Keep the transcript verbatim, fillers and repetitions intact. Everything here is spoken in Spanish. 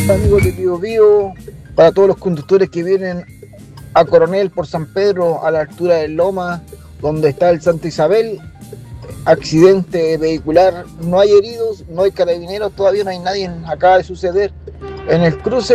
Amigos de Bio Bio, para todos los conductores que vienen a Coronel por San Pedro, a la altura del Loma, donde está el Santa Isabel, accidente vehicular, no hay heridos, no hay carabineros, todavía no hay nadie, acaba de suceder en el cruce